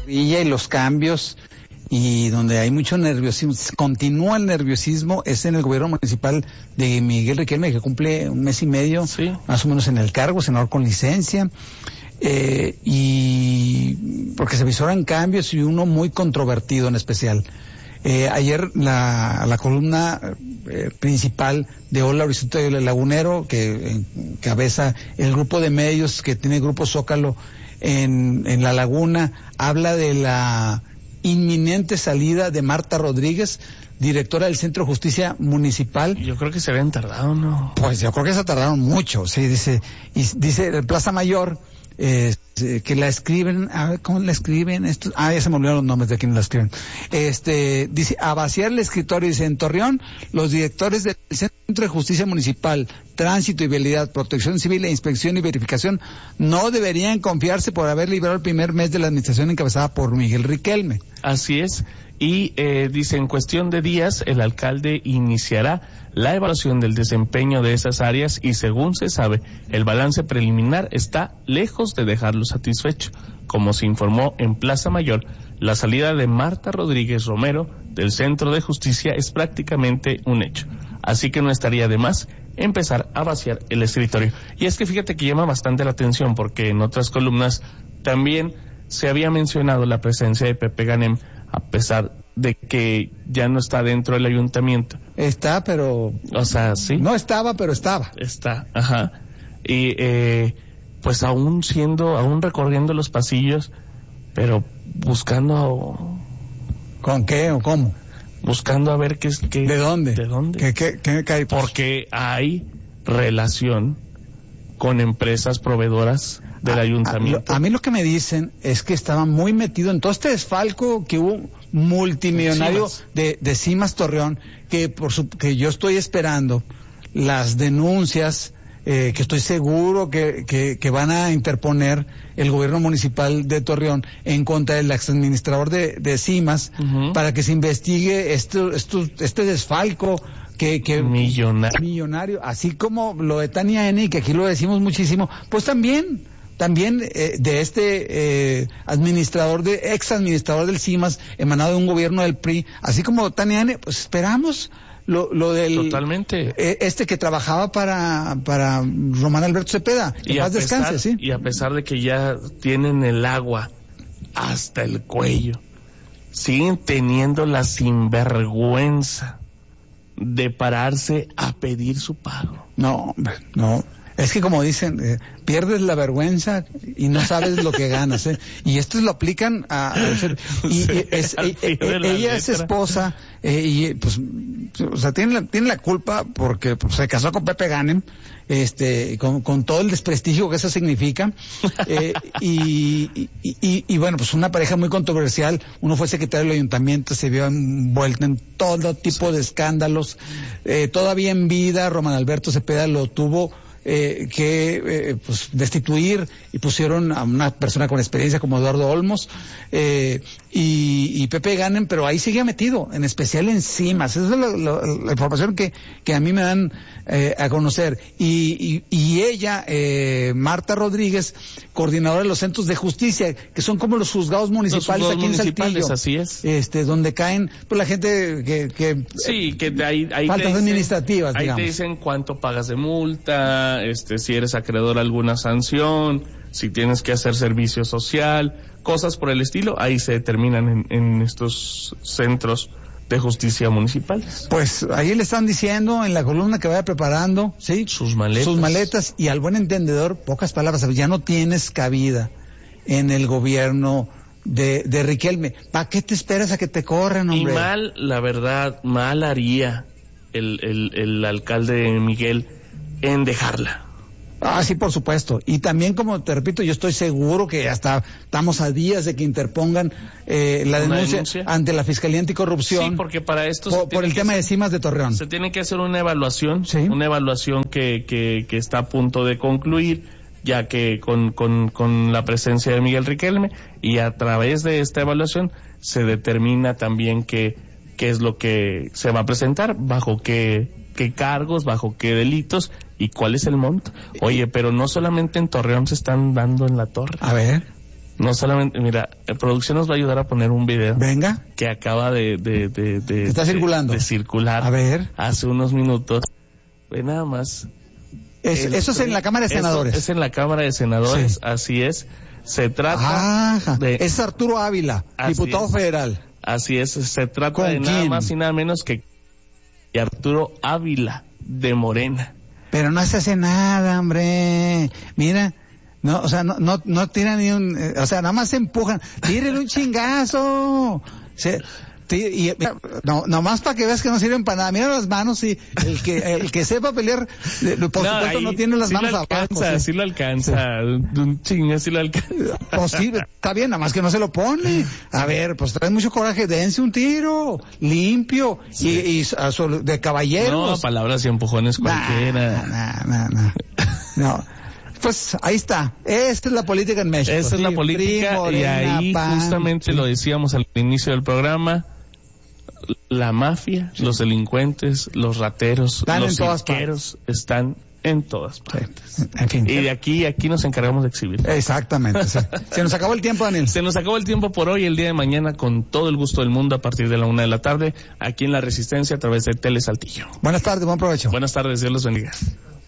y los cambios, y donde hay mucho nerviosismo, continúa el nerviosismo, es en el gobierno municipal de Miguel Riquelme, que cumple 1 mes y medio, sí, más o menos en el cargo, senador con licencia, y porque se visoran cambios y uno muy controvertido en especial. Ayer la columna principal de Hola Horizonte Lagunero, que encabeza el grupo de medios que tiene el Grupo Zócalo en La Laguna, habla de la inminente salida de Marta Rodríguez, directora del Centro de Justicia Municipal. Yo creo que se habían tardado, ¿no? Pues yo creo que se tardaron mucho, sí, dice Plaza Mayor, que la escriben, a ver, ¿cómo la escriben? Ya se me olvidaron los nombres de quienes la escriben. Dice, a vaciar el escritorio, dice, en Torreón, los directores del Centro de Justicia Municipal, Tránsito y Vialidad, Protección Civil e Inspección y Verificación, no deberían confiarse por haber librado el primer mes de la administración encabezada por Miguel Riquelme. Así es. Y dice, en cuestión de días, el alcalde iniciará la evaluación del desempeño de esas áreas y, según se sabe, el balance preliminar está lejos de dejarlo satisfecho. Como se informó en Plaza Mayor, la salida de Marta Rodríguez Romero del Centro de Justicia es prácticamente un hecho. Así que no estaría de más empezar a vaciar el escritorio. Y es que fíjate que llama bastante la atención, porque en otras columnas también se había mencionado la presencia de Pepe Ganem, a pesar de que ya no está dentro del ayuntamiento. Está, pero... O sea, sí. No estaba, pero estaba. Está, ajá. Y pues aún recorriendo los pasillos, pero buscando... ¿Con qué o cómo? Buscando a ver qué... ¿De dónde? ¿De dónde? ¿Qué cae? Porque hay relación con empresas proveedoras del ayuntamiento. A mí lo que me dicen es que estaba muy metido en todo este desfalco que hubo multimillonario de Cimas Torreón, que yo estoy esperando las denuncias que estoy seguro que van a interponer el gobierno municipal de Torreón en contra del exadministrador de Cimas, para que se investigue este desfalco que millonario, así como lo de Tania Eni, que aquí lo decimos muchísimo, pues también de este ex administrador del CIMAS, emanado de un gobierno del PRI, así como Tania Eni, pues esperamos lo del... Totalmente. Que trabajaba para Román Alberto Cepeda, que más descanse, ¿sí? Y a pesar de que ya tienen el agua hasta el cuello, siguen teniendo la sinvergüenza de pararse a pedir su pago. No, no. Es que como dicen, pierdes la vergüenza y no sabes lo que ganas, ¿eh? Y esto lo aplican ella es esposa, y pues, o sea, tiene la culpa porque pues, se casó con Pepe Ganem, con todo el desprestigio que eso significa, y bueno, pues una pareja muy controversial. Uno fue secretario del ayuntamiento, se vio envuelto en todo tipo de escándalos, todavía en vida Román Alberto Cepeda lo tuvo pues destituir, y pusieron a una persona con experiencia como Eduardo Olmos, y Pepe Ganem, pero ahí seguía metido, en especial en Cimas. Esa es la información que a mí me dan a conocer, y ella, Marta Rodríguez, coordinadora de los centros de justicia, que son como los juzgados municipales aquí en Saltillo, así es, donde caen pues la gente que sí, que ahí faltas administrativas, ahí digamos. te dicen cuánto pagas de multa, si eres acreedor a alguna sanción, si tienes que hacer servicio social, cosas por el estilo, ahí se determinan en estos centros de justicia municipales. Pues ahí le están diciendo en la columna que vaya preparando, ¿sí? Sus maletas, y al buen entendedor, pocas palabras, ya no tienes cabida en el gobierno de Riquelme. ¿Para qué te esperas a que te corran, hombre? Y la verdad, mal haría el alcalde Miguel en dejarla. Ah, sí, por supuesto. Y también, como te repito, yo estoy seguro que hasta estamos a días de que interpongan la denuncia ante la Fiscalía Anticorrupción. Sí, porque para esto por el tema de Cimas de Torreón. Se tiene que hacer una evaluación, ¿sí? Una evaluación que está a punto de concluir, ya que con la presencia de Miguel Riquelme, y a través de esta evaluación se determina también qué es lo que se va a presentar, bajo qué cargos, bajo qué delitos y cuál es el monto. Oye, pero no solamente en Torreón se están dando en la torre. A ver. No solamente, mira, producción nos va a ayudar a poner un video. Venga. Que acaba de está circulando. De circular. A ver. Hace unos minutos. Ve nada más. Eso es en la Cámara de Senadores. Es en la Cámara de Senadores, sí. Así es. Se trata es Arturo Ávila, diputado federal. Así es, se trata de nada más y nada menos que Arturo Ávila, de Morena. Pero no se hace nada, hombre. Mira, no, o sea, no tira ni un, o sea, nada más se empujan. Tírenle un chingazo. Nomás para que veas que no sirven para nada. Mira las manos, y el que sepa pelear, por supuesto no tiene las manos abajo. Sí lo alcanza, un chingazo sí lo alcanza. Pues sí, está bien, nada más que no se lo pone. A ver, pues trae mucho coraje, dense un tiro, limpio, y de caballeros. No, palabras y empujones cualquiera. No. Pues ahí está. Esta es la política en México. Esta es la política, Morena, y ahí justamente lo decíamos al inicio del programa. La mafia, los delincuentes, los rateros, los cirqueros están en todas partes. Sí. En fin. Y de aquí nos encargamos de exhibir. Exactamente. Se nos acabó el tiempo, Daniel. Se nos acabó el tiempo por hoy. El día de mañana, con todo el gusto del mundo, a partir de la 1:00 p.m, aquí en La Resistencia, a través de Tele Saltillo. Buenas tardes, buen provecho. Buenas tardes, Dios los bendiga.